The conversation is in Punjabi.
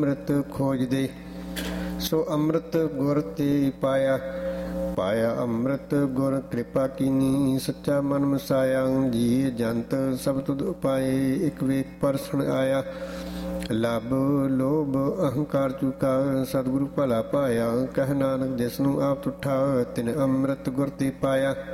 ਅੰਮ੍ਰਿਤ ਖੋਜਦੇ ਸੋ ਅੰਮ੍ਰਿਤ ਗੁਰ ਤੇ ਪਾਇਆ। ਪਾਇਆ ਅੰਮ੍ਰਿਤ ਗੁਰ ਕਿਰਪਾ ਕੀਨੀ ਸੱਚਾ ਮਨ ਮਸਾਇਆ। ਜੀ ਜੰਤ ਸਭ ਤੁਧ ਉਪਾਏ ਇਕ ਵੇਖ ਪਰਸਣ ਆਇਆ। ਲੱਭ ਲੋਭ ਅਹੰਕਾਰ ਚੁਕਾ ਸਤਿਗੁਰੂ ਭਲਾ ਪਾਇਆ। ਕਹਿ ਨਾਨਕ ਜਿਸਨੂੰ ਆਪ ਤੁਠਾ ਤਿਨ ਅੰਮ੍ਰਿਤ ਗੁਰ ਤੇ ਪਾਇਆ।